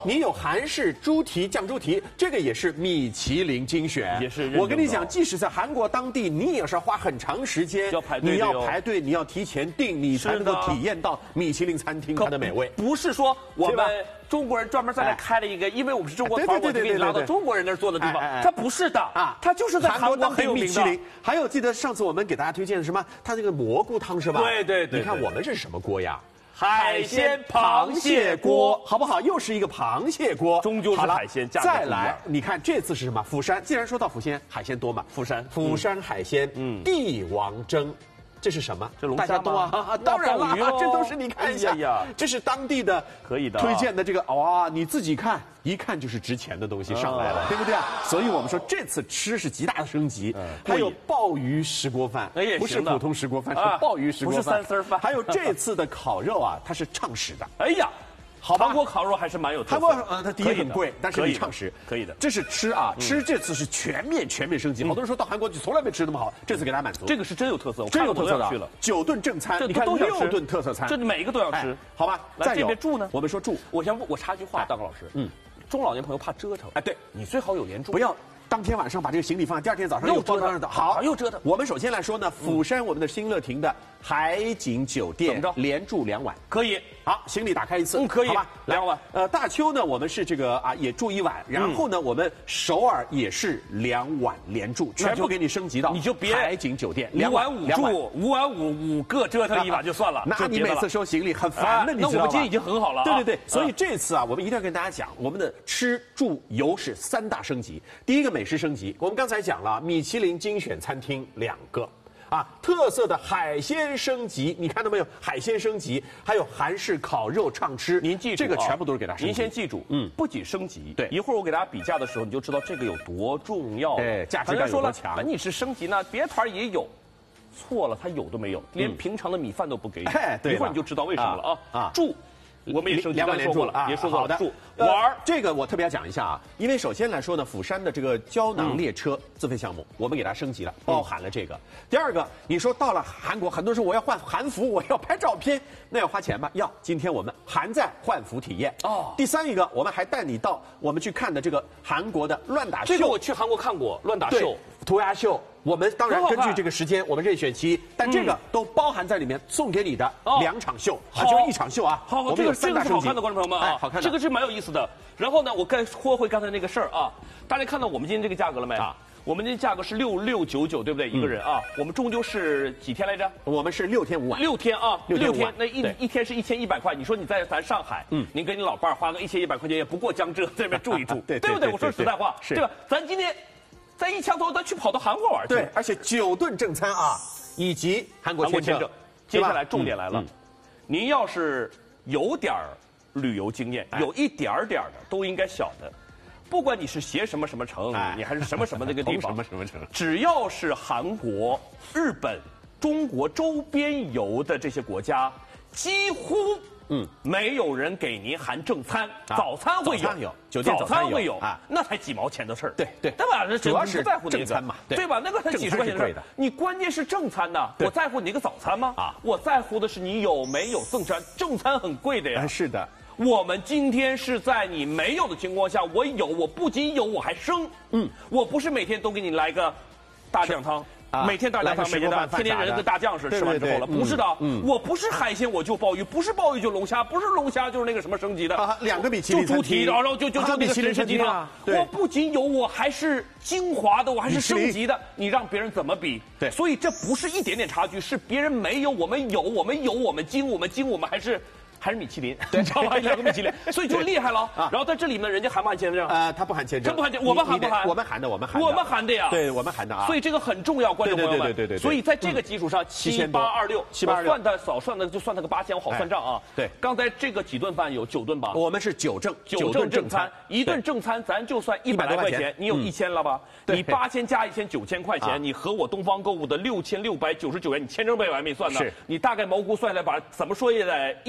你有韩式猪蹄酱猪蹄，这个也是米其林精选， 也是。 我跟你讲，即使在韩国当地，你也是要花很长时间， 要排队， 你要排队，你要提前订，你才能够体验到米其林餐厅它的美味。 不是说我们中国人专门在那开了一个，因为我们是中国团，我就给你拉到中国人那儿做的地方。它不是的啊，它就是在韩国很有名的。 还有，记得上次我们给大家推荐的什么？它那个蘑菇汤是吧？ 对。 你看我们这是什么锅呀？ 海鲜螃蟹锅， 好不好？又是一个螃蟹锅， 终究是海鲜。 再来，你看这次是什么？釜山。既然说到釜山，海鲜多嘛， 釜山海鲜， 帝王蒸。这是什么？ 这龙虾吗？ 大家都啊，当然了，这都是你看一下呀，这是当地的可以的推荐的这个哇，你自己看，一看就是值钱的东西上来了，对不对啊？所以我们说这次吃是极大的升级。还有鲍鱼石锅饭，不是普通石锅饭，是鲍鱼石锅饭， 不是三丝饭。 还有这次的烤肉啊，它是畅食的。 哎呀。好吧，韩国烤肉还是蛮有特色。 韩国它第一很贵，但是你畅食可以的。 这是吃啊，吃这次是全面升级。好多人说到韩国就从来没吃那么好，这次给大家满足。 这个是真有特色， 真有特色的。 去了 9顿正餐，你看6顿特色餐， 这每一个都要吃， 好吧？ 来这边住呢？ 我们说住， 我插句话，大高老师，中老年朋友怕折腾， 对你最好有连住， 不要。当天晚上把这个行李放，第二天早上又折腾， 好又折腾。 我们首先来说呢，釜山我们的新乐亭的海景酒店， 怎么着？ 连住2晚， 可以。 好，行李打开一次， 可以， 好吧 ？2晚。 大邱呢，我们是这个啊，也住1晚，然后呢，我们首尔也是2晚连住，全部给你升级到， 你就别海景酒店 ，5晚5住，5晚5个折腾1晚就算了。 那你每次收行李很烦的，你知道吧？ 那我们今天已经很好了。 对，所以这次啊，我们一定要跟大家讲，我们的吃住游是3大升级。第一个美食升级，我们刚才讲了，米其林精选餐厅2个。啊，特色的海鲜升级，你看到没有？海鲜升级，还有韩式烤肉畅吃。 您记住， 这个全部都是给大家升级。 您先记住，不仅升级， 对， 一会儿我给大家比价的时候，你就知道这个有多重要。 对，价值感有多强。 你是升级呢，别团也有，错了，它有都没有，连平常的米饭都不给你。 对， 一会儿你就知道为什么了啊！住。我们也升级 2晚连住了啊， 别说好的。 玩这个我特别要讲一下啊，因为首先来说呢，釜山的这个胶囊列车自费项目，我们给它升级了，包含了这个。第二个，你说到了韩国，很多人说我要换韩服，我要拍照片，那要花钱吗？要。今天我们还在换服体验哦。第三一个，我们还带你到我们去看的这个韩国的乱打秀。 这个我去韩国看过乱打秀、 涂鸦秀。我们当然根据这个时间，我们任选期，但这个都包含在里面，送给你的2场秀，就1场秀啊。 好，这个是好看的，观众朋友们啊， 好看的， 这个是蛮有意思的。然后呢，我说回刚才那个事儿啊，大家看到我们今天这个价格了没啊？我们这价格是6699，对不对？一个人啊，我们终究是几天来着？ 我们是6天5晚。 6天啊，6天，那一天是1100块。你说你在咱上海，您跟你老伴儿花个1100块钱也不过江浙，在那边住一住，对不对？我说实在话，对吧？咱今天。在一枪头，咱去跑到韩国玩去。 对，而且9顿正餐啊，以及韩国签证。 接下来重点来了，您要是有点旅游经验，有一点的，都应该晓得。不管你是携什么城，你还是什么那个地方， 什么城， 只要是韩国、日本、中国周边游的这些国家，几乎。没有人给您含正餐，早餐会有， 酒店早餐会有啊，那才几毛钱的事儿， 对吧？ 主要是不在乎正餐嘛， 对吧？那个才几十块钱的事儿，你关键是正餐呐，我在乎你那个早餐吗？啊，我在乎的是你有没有正餐，正餐很贵的呀。 是的， 我们今天是在你没有的情况下，我有，我不仅有，我还升，我不是每天都给你来个大酱汤。每天大酱汤，每天天天人跟大酱似的，吃完之后了，不是的，我不是海鲜我就鲍鱼，不是鲍鱼就龙虾，不是龙虾就是那个什么升级的 ，2个米其林就猪蹄，然后就米其林升级的。 我不仅有，我还是精华的，我还是升级的，你让别人怎么比？ 对， 所以这不是一点点差距，是别人没有，我们有，我们有，我们精，我们还是米其林，你知道吧？2个米其林，所以就厉害了。然后在这里呢，人家含不含签证？ 他不含签证， 真不含签。我们含不含？ 我们含的，我们含的呀。 对，我们含的啊。 所以这个很重要，观众朋友们。 对。 所以在这个基础上，7826，算它少算的就算它个8000，我好算账啊。 对， 刚才这个几顿饭有9顿吧？ 我们是9 顿正餐，一顿正餐咱就算100来块钱，你有1000了吧？你8000加1000，9000块钱，你和我东方购物的6699元，你签证费我还没算呢。 是， 你大概毛估算下来，把怎么说也得1万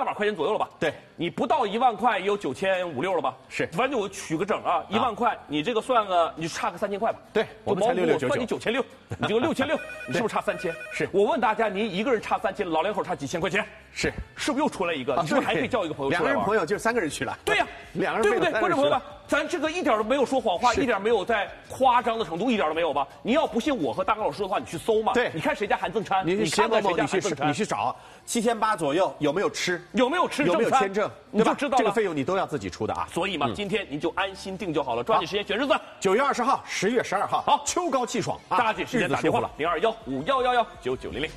把块钱左右了吧？ 对， 你不到1万块也有9500-96了吧？ 是， 反正我取个整啊，1万块，你这个算个，你就差个3000块吧？ 对，我们才6699， 算你9600，你这个6600，你是不是差3000？ 是， 我问大家，您一个人差3000，老两口差几千块钱？ 是不是又出来一个？你是不是还可以叫一个朋友出来玩？ 2个人朋友就是3个人去了。 对呀， 对不对？观众朋友们，咱这个一点都没有说谎话，一点没有在夸张的程度，一点都没有吧？你要不信我和大刚老师的话，你去搜嘛。 对， 你看谁家含赠餐， 你看看谁家含赠餐， 你去找7800左右有没有吃， 有没有签证， 你就知道了。 这个费用你都要自己出的啊。 所以嘛，今天您就安心定就好了，抓紧时间选日子。 9月20号，10月12号， 好， 秋高气爽， 抓紧时间打电话了，0215119900。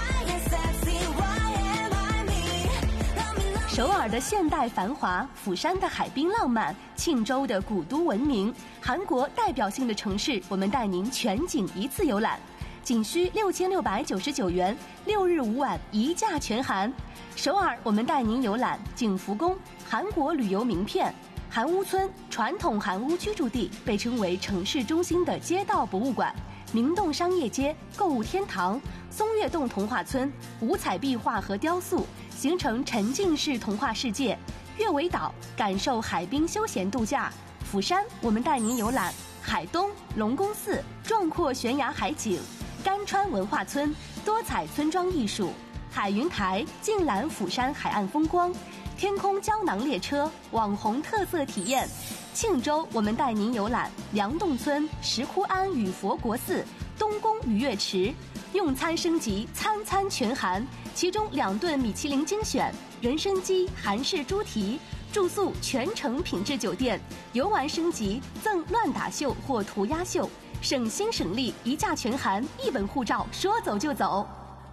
首尔的现代繁华，釜山的海滨浪漫，庆州的古都文明，韩国代表性的城市，我们带您全景一次游览，仅需6699元，6日5晚一价全含。首尔，我们带您游览景福宫，韩国旅游名片。韩屋村，传统韩屋居住地，被称为城市中心的街道博物馆。明洞商业街、购物天堂、松月洞童话村、五彩壁画和雕塑，形成沉浸式童话世界。月尾岛，感受海滨休闲度假。釜山，我们带您游览海东、龙宫寺，壮阔悬崖海景。甘川文化村，多彩村庄艺术。海云台，尽览釜山海岸风光。天空胶囊列车，网红特色体验。庆州，我们带您游览梁洞村、石窟庵与佛国寺、东宫鱼跃池。用餐升级，餐餐全含，其中2顿米其林精选，人参鸡、韩式猪蹄。住宿全程品质酒店，游玩升级赠乱打秀或涂鸦秀，省心省力，一价全含，1本护照，说走就走。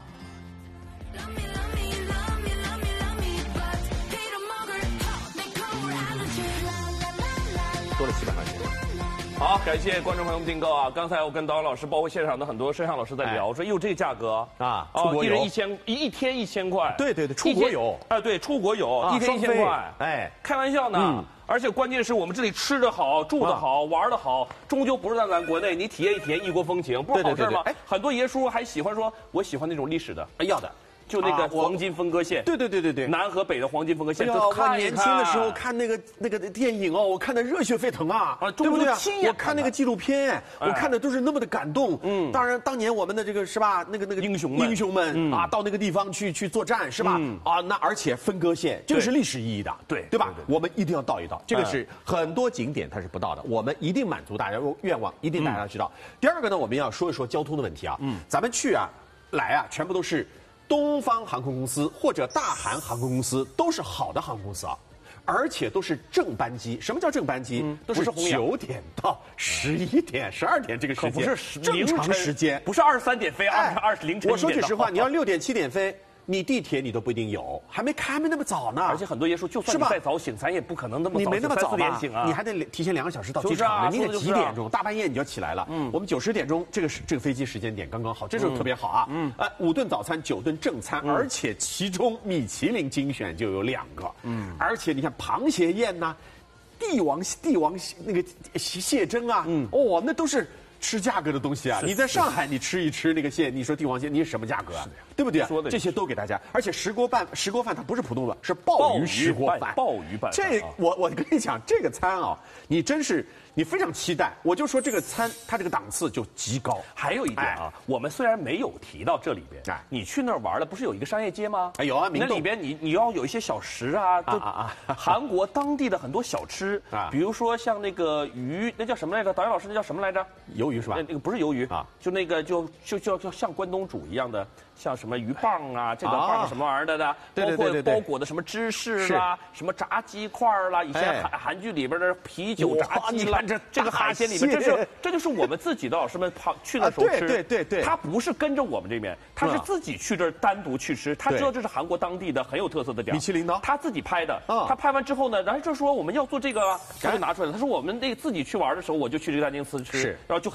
多了700块钱。 好，感谢观众朋友们订购啊！刚才我跟导演老师，包括现场的很多摄像老师在聊，说哟这个价格啊，出国游一天1000块， 对，出国游对，出国游一天1000块， 哎， 开玩笑呢。而且关键是我们这里吃的好，住的好，玩的好，终究不是在咱国内，你体验一体验异国风情，不是好事吗？哎，很多爷叔还喜欢说，我喜欢那种历史的，要的。就那个黄金分割线， 对， 南和北的黄金分割线。 我年轻的时候看那个电影哦，我看的热血沸腾啊，对不对？我看那个纪录片，我看的都是那么的感动。当然当年我们的这个是吧，那个英雄们啊，到那个地方去作战是吧？啊，那而且分割线，这个是历史意义的，对吧？我们一定要到一道，这个是很多景点它是不到的，我们一定满足大家愿望，一定大家知道。第二个呢，我们要说一说交通的问题啊，咱们去啊来啊，全部都是东方航空公司或者大韩航空公司，都是好的航空公司啊，而且都是正班机。什么叫正班机？都是9点到11点、12点这个时间， 可不是正常时间， 不是23点飞，20凌晨。 我说句实话，你要6点、7点飞，你地铁你都不一定有，还没那么早呢。 而且很多爷说，就算你再早醒，咱也不可能那么早。 你没那么早 3、4点醒啊， 你还得提前2个小时到机场。你得几点钟？大半夜你就起来了。我们9、10点钟，这个飞机时间点刚刚好，这时候特别好啊。5顿早餐，9顿正餐，而且其中米其林精选就有2个。而且你看螃蟹宴呐，帝王那个蟹胗啊，那都是吃价格的东西啊！你在上海你吃一吃那个蟹，你说帝王蟹，你是什么价格啊？对不对？这些都给大家，而且石锅饭它不是普通的，是鲍鱼石锅饭。 鲍鱼拌。 这我跟你讲，这个餐啊，你真是你非常期待。我就说这个餐，它这个档次就极高。 还有一点啊，我们虽然没有提到这里边，你去那儿玩了，不是有一个商业街吗？ 有啊， 那里边你要有一些小食啊，韩国当地的很多小吃啊，比如说像那个鱼，那叫什么来着？导演老师，那叫什么来着？ 鱿鱼是吧？ 那个不是鱿鱼啊，就那个就像关东煮一样的，像什么鱼棒啊，这个棒什么玩意儿的，包括包裹的什么芝士啦，什么炸鸡块啦，以前韩剧里边的啤酒炸鸡啦，这个海鲜里面，这就是我们自己的老师们去的时候吃。 对， 他不是跟着我们这边，他是自己去这儿单独去吃，他知道这是韩国当地的很有特色的点。 米其林的， 他自己拍的。他拍完之后呢，然后就说我们要做这个，他就拿出来了。他说我们那个自己去玩的时候，我就去这个丹宁斯吃，然后就很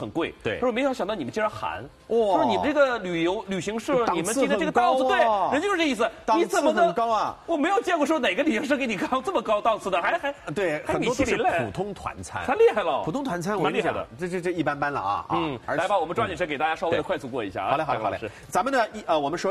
很贵。 对， 他说没想到你们竟然韩， 哇， 说你们这个旅行社，你们今天这个档次，对，人就是这意思。 你怎么很高啊？ 我没有见过说哪个旅行社给你搞这么高档次的，还对，很多都是普通团餐， 太厉害了。 普通团餐蛮厉害的， 这一般般了啊。 来吧，我们抓紧时间给大家稍微的快速过一下啊。 好嘞。咱们呢我们说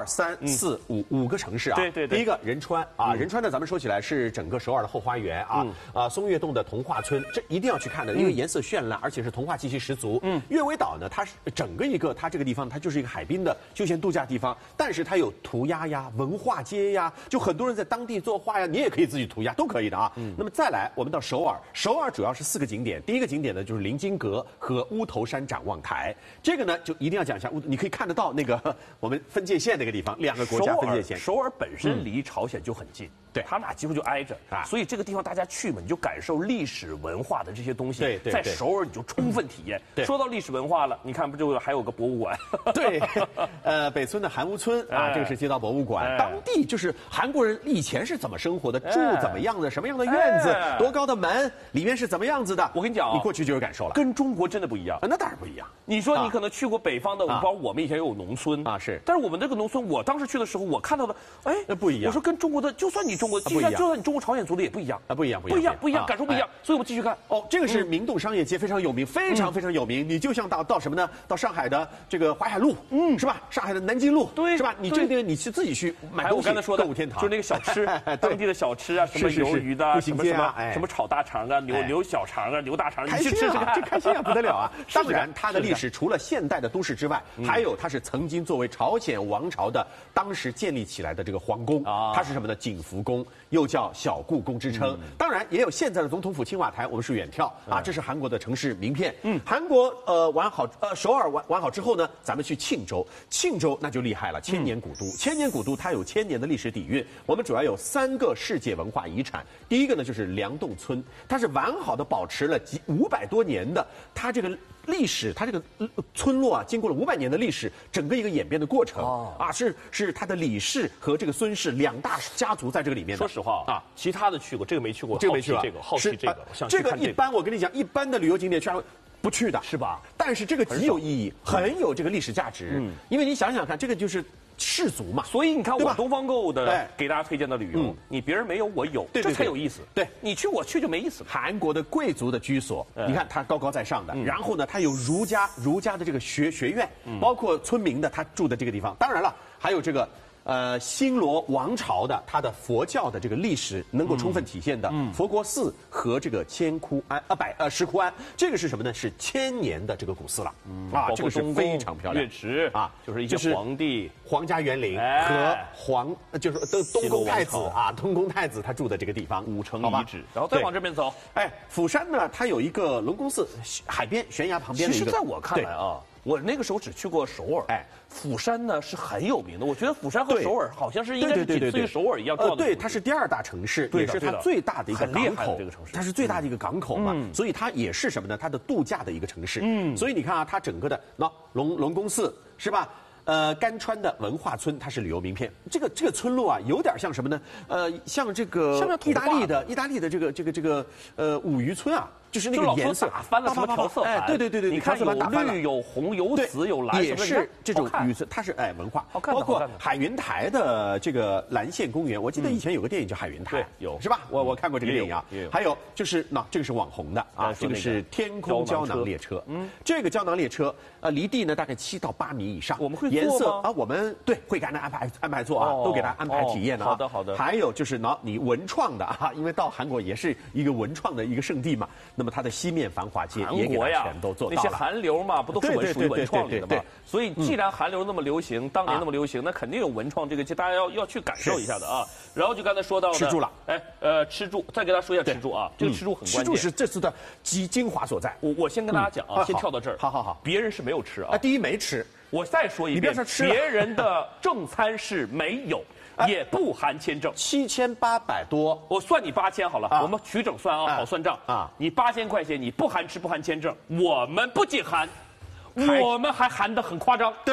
1、2、3、4、5个城市啊。 对。 第一个仁川啊，仁川呢，咱们说起来是整个首尔的后花园啊。松岳洞的童话村，这一定要去看的，因为颜色绚烂，而且是童话气息十足。岳尾岛呢，它是整个它这个地方，它就是一个海滨的休闲度假地方，但是它有涂鸦呀、文化街呀，就很多人在当地作画呀，你也可以自己涂鸦，都可以的啊。那么再来，我们到首尔，首尔主要是4个景点，第一个景点呢就是临津阁和乌头山展望台，这个呢就一定要讲一下，你可以看得到那个我们分界线那个地方，2个国家分界线。 首尔本身离朝鲜就很近， 对， 他们俩几乎就挨着啊，所以这个地方大家去嘛，你就感受历史文化的这些东西。 对， 在首尔你就充分体验。说到历史文化了，你看不就还有个博物馆？ 对，北村的韩屋村啊，这个是街道博物馆，当地就是韩国人以前是怎么生活的，住怎么样的，什么样的院子，多高的门，里面是怎么样子的。 我跟你讲， 你过去就有感受了， 跟中国真的不一样。 那当然不一样。 你说你可能去过北方的，包括我们以前有农村啊，是， 但是我们这个农村，我当时去的时候，我看到的， 那不一样。 我说跟中国的，就算你中国，就算你中国朝鲜族的也不一样啊，不一样， 感受不一样。所以我们继续看。 这个是明洞商业街，非常有名，非常有名。你就像到什么呢？到上海的这个淮海路，是吧？上海的南京路， 对， 是吧？你这个你是自己去买东西， 我刚才说的购物天堂， 就是那个小吃，当地的小吃啊，什么鱿鱼的，什么炒大肠啊，牛小肠啊，牛大肠， 你去吃吃看，这开心啊，不得了啊！当然，它的历史除了现代的都市之外，还有它是曾经作为朝鲜王朝的当时建立起来的这个皇宫，它是什么呢？景福宫，又叫小故宫之称。当然，也有现在的总统府青瓦台，我们是远眺啊，这是韩国的城市名片。韩国首尔玩好之后呢，咱们去庆州，庆州那就厉害了，千年古都，千年古都它有1000年的历史底蕴。我们主要有3个世界文化遗产，第一个呢就是梁洞村，它是完好的保持了500多年的，它这个历史，它这个村落啊，经过了500年的历史，整个一个演变的过程啊，是它的李氏和这个孙氏2大家族在这个里面的。 说实话啊，其他的去过，这个没去过，好奇这个， 这个一般，我跟你讲，一般的旅游景点不去的， 是吧？ 但是这个极有意义，很有这个历史价值。因为你想想看，这个就是氏族嘛， 所以你看我东方购物的给大家推荐的旅游，你别人没有我有，这才有意思。 对， 你去我去就没意思了。 韩国的贵族的居所，你看它高高在上的，然后呢，它有儒家的这个学院，包括村民的他住的这个地方。当然了，还有这个。新罗王朝的它的佛教的这个历史能够充分体现的佛国寺和这个石窟庵，这个是什么呢？是1000年的这个古寺了这个是非常漂亮。 月池啊，就是一些皇家园林和就是东宫太子东宫太子他住的这个地方 5城遗址，然后再往这边走。 釜山呢，它有一个龙宫寺，海边悬崖旁边的一个。 其实在我看来啊。我那个时候只去过首尔，釜山呢是很有名的。我觉得釜山和首尔好像是应该是仅次于首尔一样重要的。 对，它是第2大城市，也是它最大的一个港口。 这个城市它是最大的一个港口嘛，所以它也是什么呢？它的度假的一个城市。所以你看啊，它整个的龙宫寺是吧？甘川的文化村，它是旅游名片。这个村落啊，有点像什么呢？像这个意大利的这个五渔村啊。就是那个颜色打翻了什么调色盘？ 对， 你看有绿有红有紫有蓝， 也是这种语色，它是文化。包括海云台的这个蓝线公园，我记得以前有个电影叫《海云台》， 有是吧？我看过这个电影啊。还有就是这个是网红的这个是天空胶囊列车。这个胶囊列车离地呢大概7到8米以上。 我们会坐吗？ 我们会给他安排坐都给他安排体验的啊。 好的。 还有就是你文创的因为到韩国也是一个文创的一个圣地嘛。那么它的西面繁华街也给它全都做到了。 那些韩流嘛，不都是属于文创里的吗？所以既然韩流那么流行，当年那么流行，那肯定有文创这个，大家要去感受一下的啊。然后就刚才说到的吃住了， 吃住，再给大家说一下吃住啊，这个吃住很关键。 吃住是这次的精华所在。 我先跟大家讲啊，先跳到这儿。 好， 别人是没有吃啊。 第一没吃， 我再说一遍，别人的正餐是没有。也不含签证 ，7800多， 我算你8000好了，我们取整算好算账你8000块钱，你不含吃不含签证，我们不仅含，我们还含得很夸张。 对，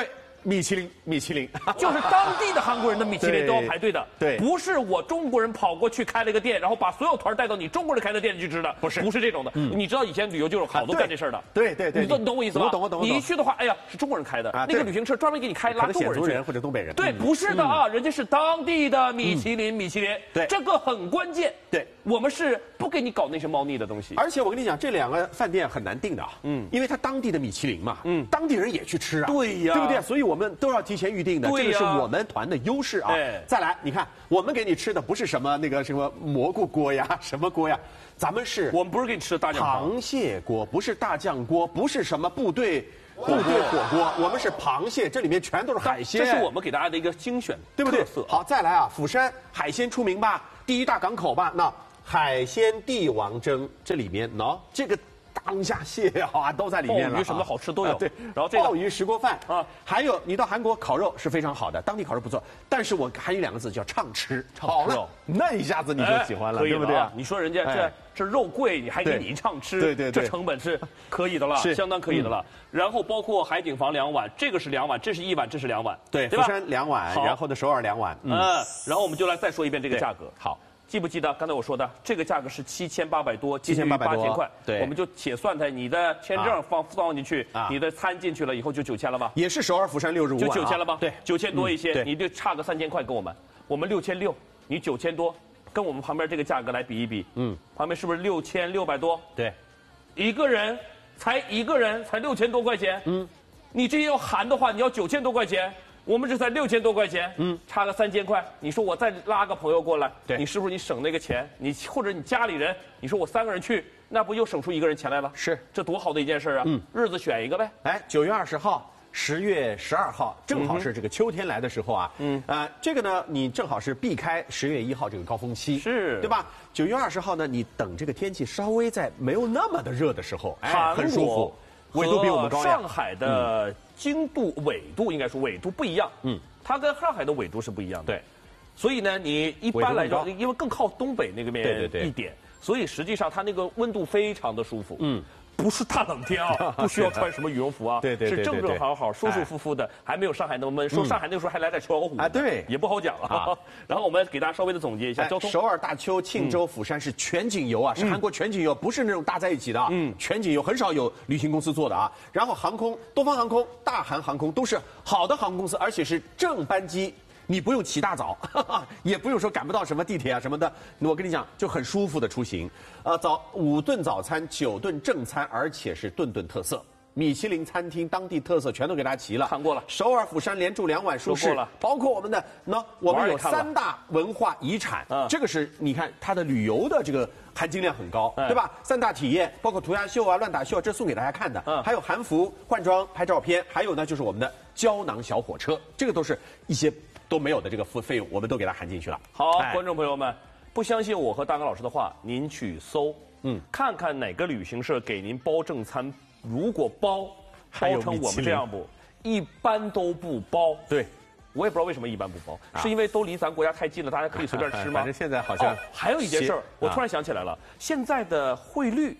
米其林， 就是当地的韩国人的米其林都要排队的。 对， 不是我中国人跑过去开了一个店，然后把所有团带到你中国人开的店里去吃的，不是这种的。你知道以前旅游就有好多干这事儿的。 对， 你懂我意思吧？ 我懂。 你一去的话，哎呀，是中国人开的，那个旅行社专门给你开拉中国人去或者东北人。 对，不是的啊，人家是当地的米其林。 对， 这个很关键。 对， 我们是不给你搞那些猫腻的东西。 而且我跟你讲，这2个饭店很难定的，因为它当地的米其林嘛，当地人也去吃啊， 对呀， 对不对？所以我们都要提前预定的，这个是我们团的优势啊。再来，你看，我们给你吃的不是什么蘑菇锅呀，什么锅呀，我们不是给你吃的大酱螃蟹锅，不是大酱锅，不是什么部队火锅，我们是螃蟹，这里面全都是海鲜， 这是我们给大家的一个精选， 对不对？ 特色。 好，再来啊，釜山海鲜出名吧，第一大港口吧，那海鲜帝王蒸，这里面这个当下蟹啊都在里面了， 鲍鱼什么好吃都有。 对， 然后这个鲍鱼石锅饭啊，还有你到韩国烤肉是非常好的，当地烤肉不错，但是我还有2个字叫畅吃，好了，那一下子你就喜欢了，对不对啊？ 你说人家这肉贵，你还给你畅吃， 对， 这成本是可以的了，相当可以的了。然后包括海景房2碗，这个是2碗，这是1碗，这是2碗， 对，釜山2碗，然后的首尔2碗， 然后我们就来再说一遍这个价格， 好。 记不记得刚才我说的这个价格是7800多， 8000 块， 对， 我们就且算它，你的签证放进去，你的餐进去了以后就9000了吧？ 也是首尔釜山6日5晚， 就9000了吧？ 对 ，9000多一些，你就差个3000块跟我们6600，你9000多，跟我们旁边这个价格来比一比，旁边是不是6600多？ 对， 一个人才6000多块钱，你这要含的话，你要9000多块钱。我们这才6000多块钱，差个3000块。你说我再拉个朋友过来，你是不是你省那个钱？你或者你家里人，你说我3个人去，那不又省出1个人钱来了？ 是， 这多好的一件事啊！日子选一个呗。 哎，9月20号、10月12号，正好是这个秋天来的时候啊。这个呢，你正好是避开10月1号这个高峰期， 是， 对吧？9月20号呢，你等这个天气稍微在没有那么的热的时候，很舒服。纬度比我们高呀。 上海的经度、纬度应该说纬度不一样，它跟上海的纬度是不一样的。 对， 所以呢，你一般来说，因为更靠东北那个面一点，所以实际上它那个温度非常的舒服。不是大冷天啊，不需要穿什么羽绒服啊，是正正好舒舒服服的，还没有上海那么闷。说上海那个时候还来点秋老虎啊， 对， 也不好讲啊。然后我们给大家稍微的总结一下交通。 首尔、大邱、庆州、釜山是全景游啊，是韩国全景游，不是那种搭在一起的啊。全景游很少有旅行公司做的啊。然后航空，东方航空、大韩航空都是好的航空公司，而且是正班机。你不用起大早，也不用说赶不到什么地铁啊什么的，我跟你讲，就很舒服的出行。5顿早餐，9顿正餐，而且是顿顿特色。米其林餐厅当地特色全都给大家齐了， 看过了。 首尔、釜山连住2晚舒适了，包括我们的我们有3大文化遗产，这个是你看它的旅游的这个含金量很高，对吧？3大体验，包括涂鸦秀啊、乱打秀啊，这送给大家看的，还有韩服、换装、拍照片，还有呢就是我们的胶囊小火车，这个都是一些都没有的这个费用，我们都给它含进去了。 好，观众朋友们，不相信我和大刚老师的话，您去搜，看看哪个旅行社给您包正餐。如果包成我们这样不，一般都不包。 对， 我也不知道为什么一般不包，是因为都离咱国家太近了，大家可以随便吃吗？ 反正现在好像还有一件事儿，我突然想起来了，现在的汇率，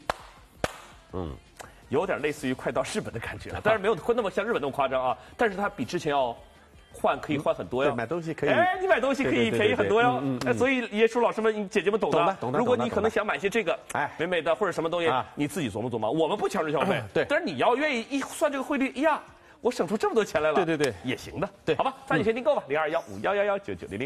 有点类似于快到日本的感觉了，但是没有那么像日本那么夸张啊，但是它比之前要可以换很多呀。 买东西可以， 你买东西可以便宜很多哟。所以爷叔老师们、姐姐们懂的。如果你可能想买些这个，美美的或者什么东西，你自己琢磨琢磨。我们不强制消费， 对。 但是你要愿意一算这个汇率，呀，我省出这么多钱来了， 对， 也行的， 对， 好吧，抓紧先订购吧，021511199900。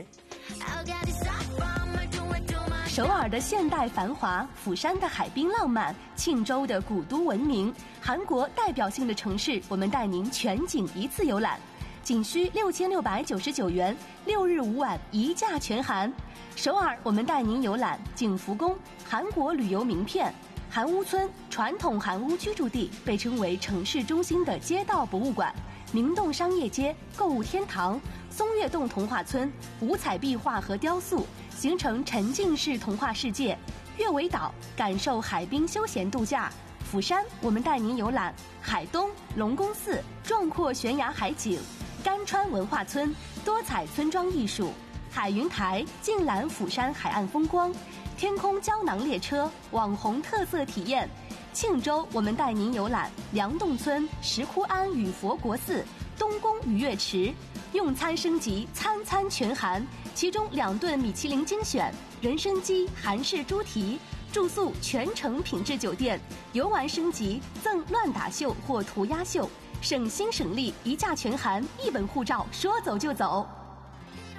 首尔的现代繁华，釜山的海滨浪漫，庆州的古都文明，韩国代表性的城市，我们带您全景一次游览。仅需6699元，6日5晚一价全含。首尔，我们带您游览景福宫，韩国旅游名片；韩屋村，传统韩屋居住地，被称为城市中心的街道博物馆；明洞商业街，购物天堂；松岳洞童话村，五彩壁画和雕塑，形成沉浸式童话世界；月尾岛，感受海滨休闲度假。釜山，我们带您游览海东、龙宫寺，壮阔悬崖海景；甘川文化村，多彩村庄艺术；海云台，尽览釜山海岸风光；天空胶囊列车，网红特色体验；庆州，我们带您游览梁洞村、石窟庵与佛国寺； 东宫愉悦池，用餐升级，餐餐全含，其中2顿米其林精选，人参鸡、韩式猪蹄。住宿全程品质酒店，游玩升级赠乱打秀或涂鸦秀，省心省力，一价全含，1本护照，说走就走。